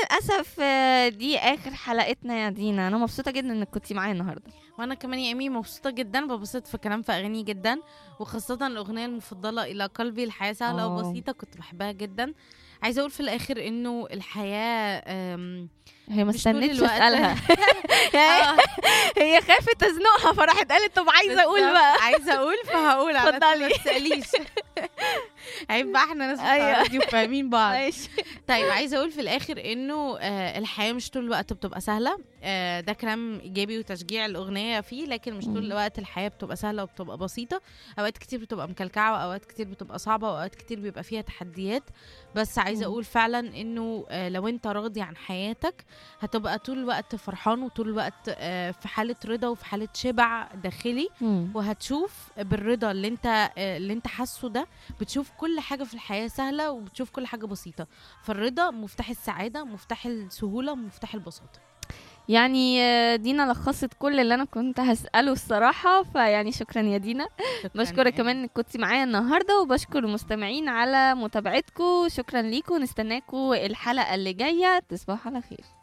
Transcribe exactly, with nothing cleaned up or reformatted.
وللاسف آه، دي اخر حلقتنا يا دينا. انا مبسوطه جدا انك كنتي معايا النهارده. وانا كمان يا ايمي مبسوطه جدا، ببسط في كلام في اغاني جدا، وخاصه الاغنيه المفضله الى قلبي الحياه سهله اه وبسيطه كنت بحبها جدا. عايزه اقول في الاخر انه الحياه أم، هي ما مش طول استنتش الوقت. اسالها. يعني آه، هي خافت تزنقها فراحت قالت طب عايزه اقول بالظبط. بقى. عايزه اقول فهقول على طول، اتفضلي. ما تساليش. عيب بقى، احنا ناس ايوه بتاع راديو فاهمين بعض. ماشي. طيب عايزه اقول في الاخر انه آه الحياه مش طول الوقت بتبقى سهله. آه ده كلام ايجابي وتشجيع الاغنيه فيه، لكن مش طول مم. الوقت الحياه بتبقى سهله وبتبقى بسيطه. اوقات كتير بتبقى مكلكعه، واوقات كتير بتبقى صعبه، واوقات كتير بيبقى فيها تحديات. بس عايزه مم. اقول فعلا انه آه لو انت راضي عن حياتك هتبقى طول الوقت فرحان، وطول الوقت آه في حاله رضا وفي حاله شبع داخلي. مم. وهتشوف بالرضا اللي انت آه اللي انت حاسه ده، بتشوف كل حاجه في الحياه سهله، وبتشوف كل حاجه بسيطه. فالرضا مفتاح السعادة، مفتاح السهولة، مفتاح البساطة. يعني آه، دينا لخصت كل اللي انا كنت هسأله الصراحة. فيعني شكرا يا دينا. شكرا يا بشكرك كمان إيمي. انك كنتي معايا النهاردة، وبشكر المستمعين على متابعتكم. شكرا ليكم، نستناكم الحلقة اللي جاية. تصبحوا على خير.